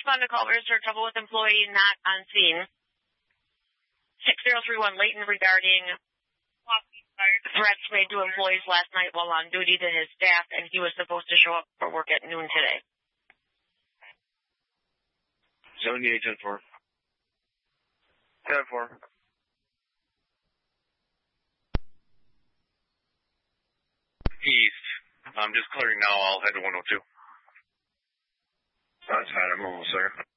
respond to call register trouble with employee not on scene. 6031 Layton regarding threats made to employees last night while on duty to his staff, and he was supposed to show up for work at noon today. 7810-4. 10-4. East. I'm just clearing now. I'll head to 102. That's fine. I'm almost there.